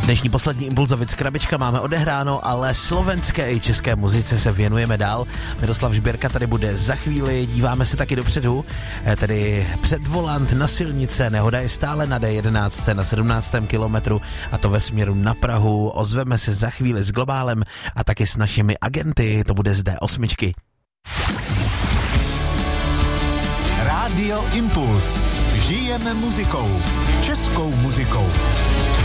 Dnešní poslední Impulzovic krabička máme odehráno, ale slovenské i české muzice se věnujeme dál. Miroslav Žběrka tady bude za chvíli, díváme se taky dopředu, tedy před volant na silnice, nehoda je stále na D11 na 17. kilometru a to ve směru na Prahu. Ozveme se za chvíli s Globálem a taky s našimi agenty, to bude z D8. Rádio Impuls. Žijeme muzikou. Českou muzikou.